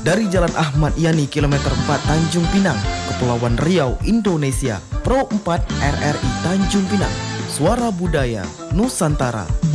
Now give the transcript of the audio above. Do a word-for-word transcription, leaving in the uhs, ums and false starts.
dari Jalan Ahmad Yani kilometer empat Tanjung Pinang, Kepulauan Riau, Indonesia. Pro empat R R I Tanjung Pinang, Suara Budaya Nusantara.